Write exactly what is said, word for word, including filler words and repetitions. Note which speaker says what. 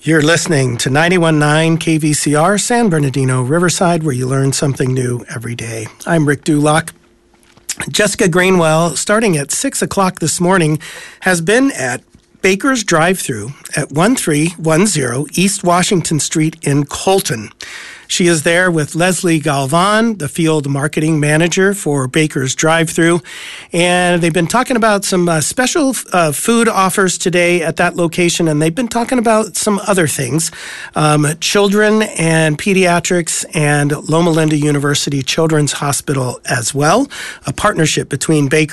Speaker 1: You're listening to ninety-one point nine K V C R, San Bernardino, Riverside, where you learn something new every day. I'm Rick Dulock. Jessica Greenwell, starting at six o'clock this morning, has been at Baker's Drive-Thru at one three one zero East Washington Street in Colton. She is there with Leslie Galvan, the field marketing manager for Baker's Drive-Thru, and they've been talking about some uh, special uh, food offers today at that location, and they've been talking about some other things, um, children and pediatrics and Loma Linda University Children's Hospital as well, a partnership between Baker